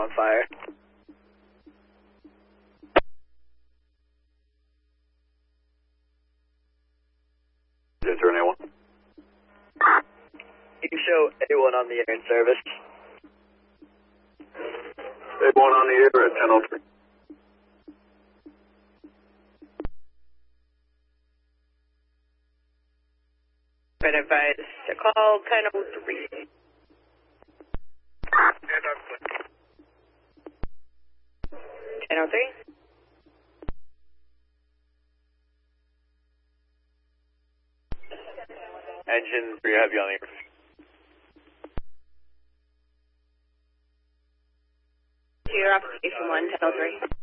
on fire. Turn A1. You can show A1 on the air in service. A1 on the air at 10:03. Been advised to call 10:03. 10:03. Engine 3 heavy on the air. You're off station 1, 10:03.